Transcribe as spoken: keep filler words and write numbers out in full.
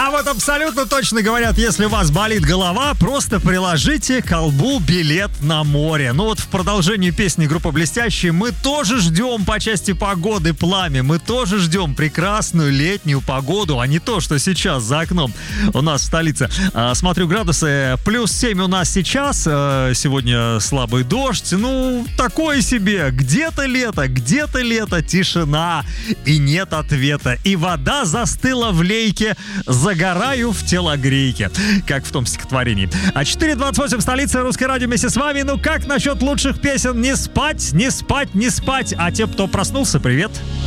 А вот абсолютно точно говорят, если у вас болит голова, просто приложите к колбу билет на море. Ну вот в продолжении песни группы «Блестящие» мы тоже ждем по части погоды пламя. Мы тоже ждем прекрасную летнюю погоду, а не то, что сейчас за окном у нас в столице. А, смотрю градусы, плюс семь у нас сейчас. А, сегодня слабый дождь. Ну, такое себе. Где-то лето, где-то лето, тишина. И нет ответа. И вода застыла в лейке. Загораю в телогрейке. Как в том стихотворении. А четыре двадцать восемь, столица, Русское радио вместе с вами. Ну как насчет лучших песен? Не спать, не спать, не спать. А те, кто проснулся, привет.